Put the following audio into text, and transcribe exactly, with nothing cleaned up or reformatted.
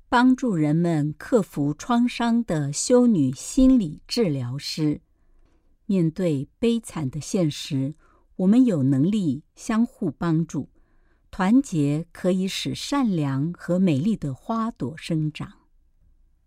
帮助人们克服创伤的修女心理治疗师。面对悲惨的现实，我们有能力相互帮助，团结可以使善良和美丽的花朵生长。